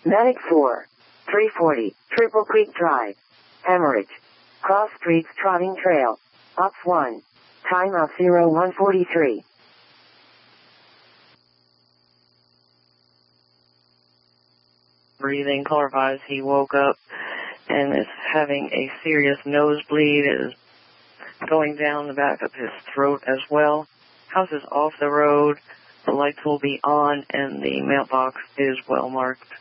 Medic 4. 340, Triple Creek Drive. Hemorrhage. Cross Streets Trotting Trail. Ops 1. Time of 0143. Breathing clarifies he woke up and is having a serious nosebleed. It is going down the back of his throat as well. House is off the road. The lights will be on and the mailbox is well marked.